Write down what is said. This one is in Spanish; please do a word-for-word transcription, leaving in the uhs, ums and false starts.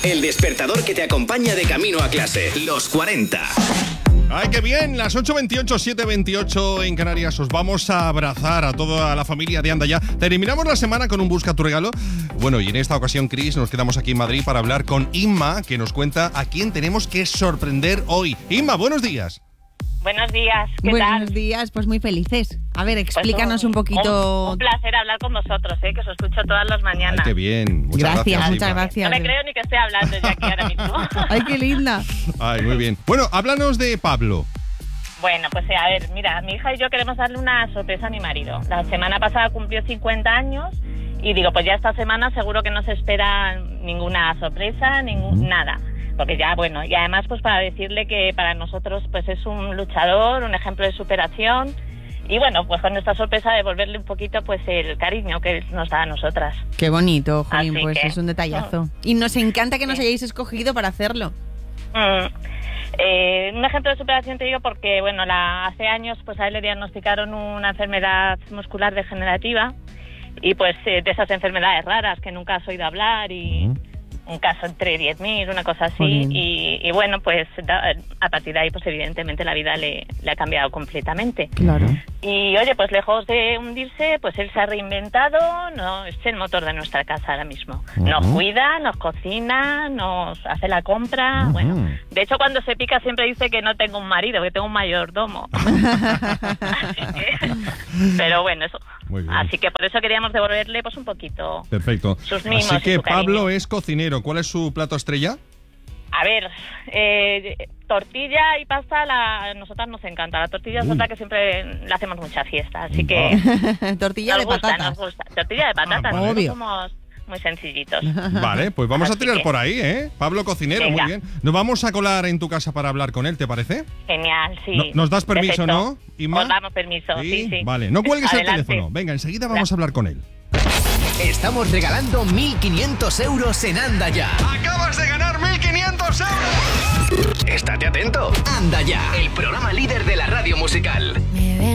El despertador que te acompaña de camino a clase. Los cuarenta. ¡Ay, qué bien! Las ocho veintiocho, siete veintiocho en Canarias. Os vamos a abrazar a toda la familia de Anda Ya. Terminamos la semana con un Busca tu Regalo. Bueno, y en esta ocasión, Chris, nos quedamos aquí en Madrid para hablar con Inma, que nos cuenta a quién tenemos que sorprender hoy. Inma, buenos días. Buenos días, ¿qué Buenos tal? Buenos días, pues muy felices. A ver, explícanos Pues un, un poquito. Un, un placer hablar con vosotros, ¿eh? Que os escucho todas las mañanas. Ay, qué bien. Muchas gracias, gracias, muchas Inma. gracias. No me creo ni que esté hablando yo aquí ahora mismo. Ay, qué linda. Ay, muy bien. Bueno, háblanos de Pablo. Bueno, pues a ver, mira, mi hija y yo queremos darle una sorpresa a mi marido. La semana pasada cumplió cincuenta años y digo, pues ya esta semana seguro que no se espera ninguna sorpresa, ningún, nada. Porque ya, bueno, y además pues para decirle que para nosotros pues es un luchador, un ejemplo de superación y bueno, pues con esta sorpresa devolverle un poquito pues el cariño que él nos da a nosotras. Qué bonito, Jolín, Así pues que, es un detallazo. Y nos encanta que nos hayáis escogido para hacerlo. Mm. Eh, un ejemplo de superación te digo porque, bueno, la, hace años pues a él le diagnosticaron una enfermedad muscular degenerativa y pues eh, de esas enfermedades raras que nunca has oído hablar y... Uh-huh. Un caso entre diez mil, una cosa así, y, y bueno, pues da, a partir de ahí, pues evidentemente la vida le, le ha cambiado completamente. Claro. Y oye, pues lejos de hundirse, pues él se ha reinventado, no, es el motor de nuestra casa ahora mismo. Uh-huh. Nos cuida, nos cocina, nos hace la compra, uh-huh. Bueno, de hecho cuando se pica siempre dice que no tengo un marido, que tengo un mayordomo. Así que, pero bueno, eso. Muy bien. Así que por eso queríamos devolverle pues un poquito. Perfecto. Sus mimos. Así que y su Pablo es cocinero. ¿Cuál es su plato estrella? A ver, eh, tortilla y pasta la, a nosotras nos encanta. La tortilla es otra que siempre le hacemos mucha fiesta, así que... Tortilla nos de gusta, patatas. Nos gusta. Tortilla de patatas, Ah, nosotros obvio. somos muy sencillitos. Vale, pues vamos Así a tirar que... por ahí, ¿eh? Pablo cocinero, Venga. muy bien. Nos vamos a colar en tu casa para hablar con él, ¿te parece? Genial, sí. No, ¿Nos das permiso, Perfecto. no, Inma? Os damos permiso, sí, sí. Vale, no cuelgues Adelante. el teléfono. Venga, enseguida vamos a hablar con él. Estamos regalando mil quinientos euros en Anda Ya. ¡Acabas de ganar mil quinientos euros! Estate atento. Anda Ya, el programa líder de la radio musical.